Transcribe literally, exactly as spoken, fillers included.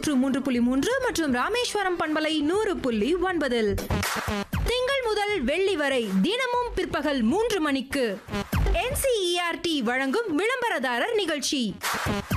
நூற்று மூன்று புள்ளி மூன்று மற்றும் ராமேஸ்வரம் பண்பலை நூறு புள்ளி ஒன்பதில் திங்கள் முதல் வெள்ளி வரை தினமும் பிற்பகல் மூன்று மணிக்கு N C E R D வழங்கும் விளம்பரதாரர் நிகழ்ச்சி.